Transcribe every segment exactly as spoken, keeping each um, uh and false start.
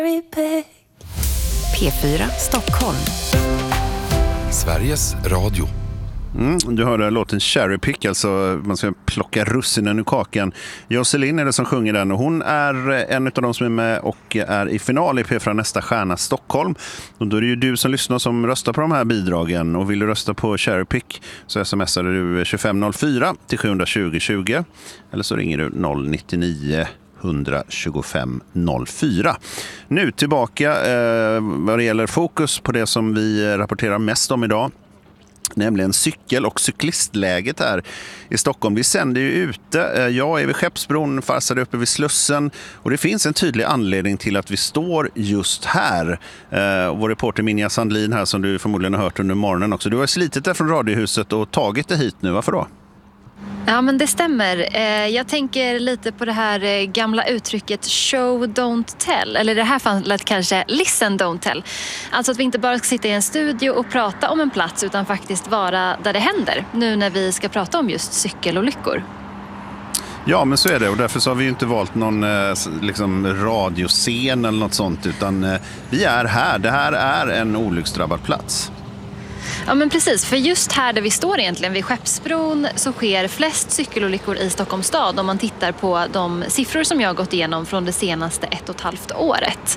P fyra Stockholm. Sveriges Radio. Mm, du hörde låten Cherry Pick, alltså man ska plocka russinen ur kakan. Jocelyn är det som sjunger den och hon är en av de som är med och är i final i P fyra Nästa stjärna Stockholm. Och då är det ju du som lyssnar som röstar på de här bidragen, och vill du rösta på Cherry Pick så smsar du tjugofem noll fyra till sjuhundratjugo tjugo eller så ringer du noll nittionio etthundratjugofem noll fyra. Nu tillbaka eh, vad det gäller fokus på det som vi rapporterar mest om idag, nämligen cykel- och cyklistläget här i Stockholm. Vi sänder ju ute. Jag är vid Skeppsbron, farsade uppe vid Slussen, och det finns en tydlig anledning till att vi står just här. Eh, vår reporter Minja Sandlin här, som du förmodligen har hört under morgonen också. Du har slitit där från Radiohuset och tagit det hit nu. Varför då? Ja, men det stämmer. Jag tänker lite på det här gamla uttrycket show don't tell. Eller i det här fallet kanske listen don't tell. Alltså att vi inte bara ska sitta i en studio och prata om en plats, utan faktiskt vara där det händer. Nu när vi ska prata om just cykelolyckor. Ja, men så är det, och därför så har vi ju inte valt någon liksom, radioscen eller något sånt, utan vi är här. Det här är en olycksdrabbad plats. Ja, men precis, för just här där vi står egentligen vid Skeppsbron så sker flest cykelolyckor i Stockholms stad om man tittar på de siffror som jag har gått igenom från det senaste ett och ett halvt året.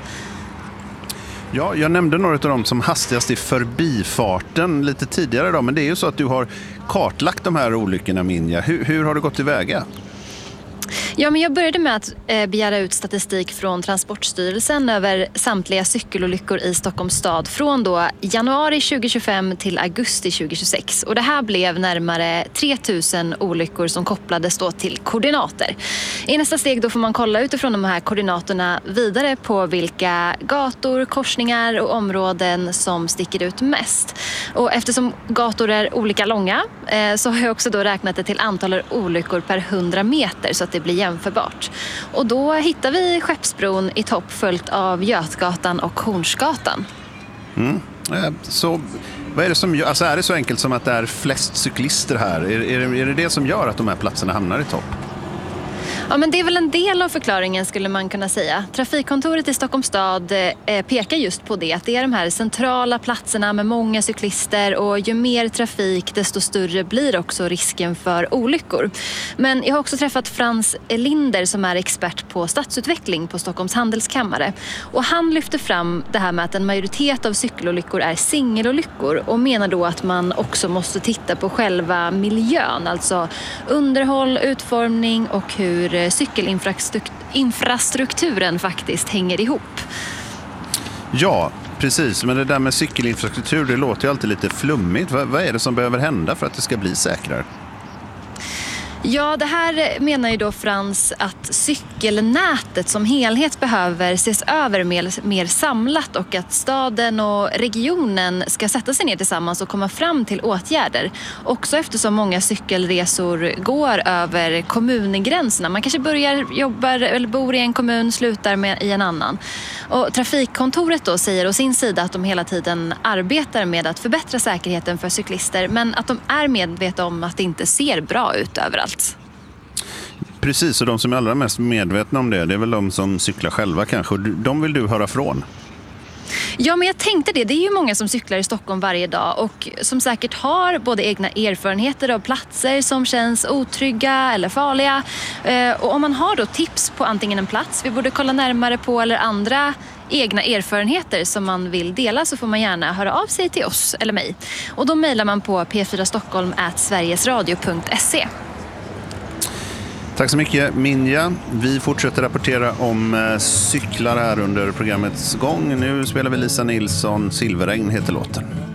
Ja, jag nämnde några av dem som hastigast i förbifarten lite tidigare idag, men det är ju så att du har kartlagt de här olyckorna, Minja. Hur, hur har det gått tillväga? Ja, men jag började med att eh, begära ut statistik från Transportstyrelsen över samtliga cykelolyckor i Stockholms stad från då januari tjugohundratjugofem till augusti tjugohundratjugosex. Och det här blev närmare tre tusen olyckor som kopplades då till koordinater. I nästa steg då får man kolla utifrån de här koordinaterna vidare på vilka gator, korsningar och områden som sticker ut mest. Och eftersom gator är olika långa eh, så har jag också då räknat det till antalet olyckor per hundra meter så att det blir jämförbart. Och då hittar vi Skeppsbron i topp, följt av Götgatan och Hornsgatan. Mm. Så vad är det som gör, alltså är det så enkelt som att det är flest cyklister här? Är, är, det, är det det som gör att de här platserna hamnar i topp? Ja, men det är väl en del av förklaringen skulle man kunna säga. Trafikkontoret i Stockholms stad eh, pekar just på det. Att det är de här centrala platserna med många cyklister, och ju mer trafik desto större blir också risken för olyckor. Men jag har också träffat Frans Linder som är expert på stadsutveckling på Stockholms handelskammare. Och han lyfter fram det här med att en majoritet av cykelolyckor är singelolyckor, och menar då att man också måste titta på själva miljön. Alltså underhåll, utformning och hur cykelinfrastrukturen faktiskt hänger ihop. Ja, precis. Men det där med cykelinfrastruktur, det låter ju alltid lite flummigt. Vad, vad är det som behöver hända för att det ska bli säkrare? Ja, det här menar ju då Frans att cykelnätet som helhet behöver ses över mer, mer samlat, och att staden och regionen ska sätta sig ner tillsammans och komma fram till åtgärder. Också eftersom många cykelresor går över kommungränserna. Man kanske börjar jobba eller bor i en kommun, slutar med i en annan. Och Trafikkontoret då säger å sin sida att de hela tiden arbetar med att förbättra säkerheten för cyklister, men att de är medvetna om att det inte ser bra ut överallt. Precis, och de som är allra mest medvetna om det, det är väl de som cyklar själva kanske. De vill du höra från? Ja, men jag tänkte det. Det är ju många som cyklar i Stockholm varje dag och som säkert har både egna erfarenheter av platser som känns otrygga eller farliga. Och om man har då tips på antingen en plats vi borde kolla närmare på eller andra egna erfarenheter som man vill dela, så får man gärna höra av sig till oss eller mig. Och då mejlar man på p fyra stockholm at sverigesradio punkt se. Tack så mycket, Minja. Vi fortsätter rapportera om cyklar här under programmets gång. Nu spelar vi Lisa Nilsson, Silverregn heter låten.